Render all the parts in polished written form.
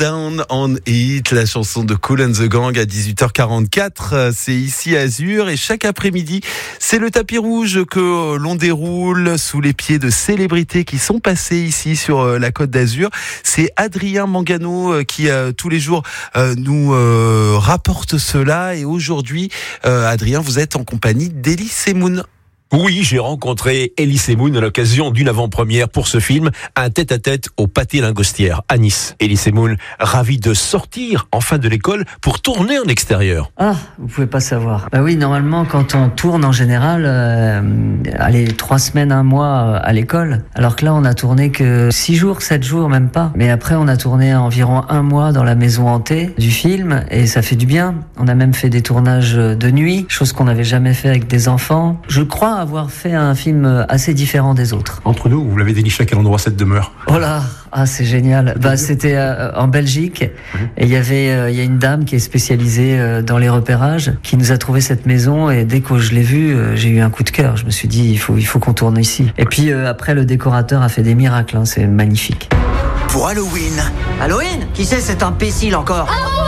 Down on It, la chanson de Kool and the Gang à 18h44. C'est ici à Azur et chaque après-midi, c'est le tapis rouge que l'on déroule sous les pieds de célébrités qui sont passées ici sur la Côte d'Azur. C'est Adrien Mangano qui tous les jours nous rapporte cela. Et aujourd'hui, Adrien, vous êt en compagnie d'Elie Semoun. Oui, j'ai rencontré Elie Semoun à l'occasion d'une avant-première pour ce film, un tête-à-tête au Pâté Lingostière à Nice. Elie Semoun, ravi de sortir enfin de l'école pour tourner en extérieur. Ah, vous pouvez pas savoir. Bah oui, normalement, quand on tourne en général, allez, 3 semaines, 1 mois à l'école. Alors que là, on a tourné que 6 jours, 7 jours, même pas. Mais après, on a tourné environ 1 mois dans la maison hantée du film et ça fait du bien. On a même fait des tournages de nuit, chose qu'on n'avait jamais fait avec des enfants. Je crois avoir fait un film assez différent des autres. Entre nous, vous l'avez déniché à quel endroit cette demeure ? Oh là, ah c'est génial. Bah c'était en Belgique et il y a une dame qui est spécialisée dans les repérages qui nous a trouvé cette maison et dès que je l'ai vue, j'ai eu un coup de cœur. Je me suis dit il faut qu'on tourne ici. Et puis après le décorateur a fait des miracles, hein, c'est magnifique. Pour Halloween. Halloween ? Qui c'est cet imbécile encore ?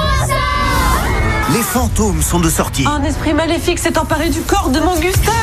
Les fantômes sont de sortie. Un esprit maléfique s'est emparé du corps de mon Gustave.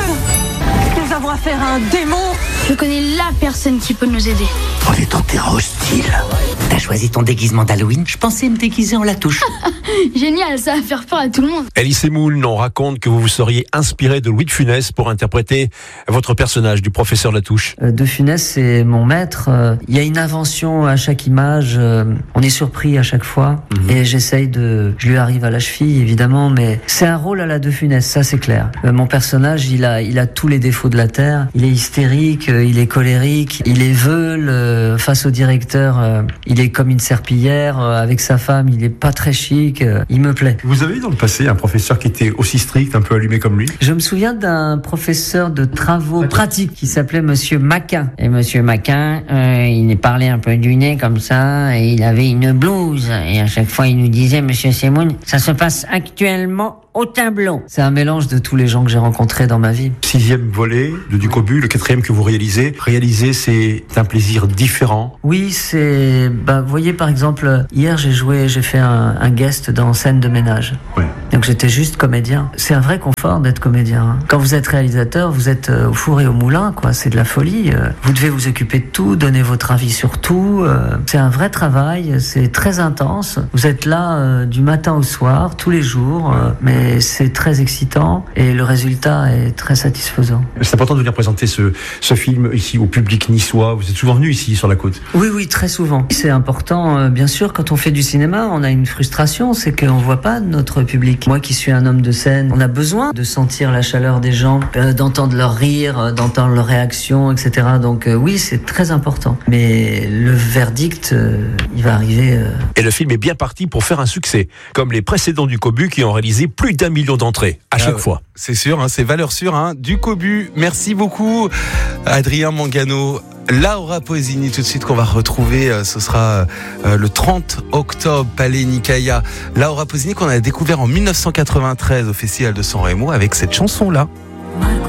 Nous avons affaire à un démon. Je connais la personne qui peut nous aider. On est en terrain hostile. T'as choisi ton déguisement d'Halloween ? Je pensais me déguiser en Latouche. Génial, ça va faire peur à tout le monde. Elie Semoun, on raconte que vous vous seriez inspiré de Louis de Funès pour interpréter votre personnage du professeur Latouche. De Funès, c'est mon maître. Il y a une invention à chaque image. On est surpris à chaque fois. Et je lui arrive à la cheville, évidemment, mais c'est un rôle à la De Funès, ça c'est clair. Mon personnage, il a tous les défauts de la terre. Il est hystérique, il est colérique, il est veule face au directeur. Il est comme une serpillière avec sa femme. Il est pas très chic. Il me plaît. Vous avez eu dans le passé un professeur qui était aussi strict, un peu allumé comme lui ? Je me souviens d'un professeur de travaux pratiques qui s'appelait Monsieur Maquin. Et Monsieur Maquin, il parlait un peu du nez comme ça, et il avait une blouse. Et à chaque fois, il nous disait, Monsieur Semoun, ça se passe actuellement au tableau. C'est un mélange de tous les gens que j'ai rencontrés dans ma vie. 6e volet de Ducobu, le 4e que vous réalisez. Réaliser, c'est un plaisir différent. Oui, vous voyez, par exemple, hier, j'ai fait un guest dans Scène de ménage. Ouais. Donc j'étais juste comédien. C'est un vrai confort d'être comédien, hein. Quand vous êtes réalisateur, vous êtes au four et au moulin, quoi. C'est de la folie. Vous devez vous occuper de tout, donner votre avis sur tout. C'est un vrai travail, c'est très intense. Vous êtes là du matin au soir, tous les jours, mais c'est très excitant et le résultat est très satisfaisant. C'est important de venir présenter ce film ici au public niçois. Vous êtes souvent venu ici sur la côte ? Oui, très souvent. C'est important, bien sûr, quand on fait du cinéma, on a une frustration, c'est qu'on voit pas notre public. Moi qui suis un homme de scène, on a besoin de sentir la chaleur des gens, d'entendre leur rire, d'entendre leurs réactions, etc. Donc oui, c'est très important. Mais le verdict, il va arriver. Et le film est bien parti pour faire un succès, comme les précédents Ducobu qui ont réalisé plus d'1 million d'entrées à chaque fois. C'est sûr, hein, c'est valeur sûre. Hein. Ducobu, merci beaucoup Adrien Mangano. Laura Pausini, tout de suite qu'on va retrouver, ce sera le 30 octobre, Palais Nicaïa. Laura Pausini qu'on a découvert en 1993 au Festival de San Remo avec cette chanson-là.